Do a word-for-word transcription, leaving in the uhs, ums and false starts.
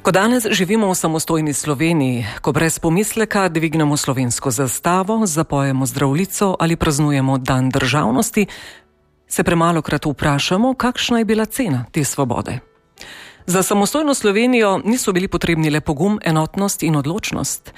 Ko danes živimo v samostojni Sloveniji, ko brez pomisleka dvignemo slovensko zastavo, zapojemo Zdravljico ali praznujemo dan državnosti, se premalokrat vprašamo, kakšna je bila cena te svobode. Za samostojno Slovenijo niso bili potrebni le pogum, enotnost in odločnost.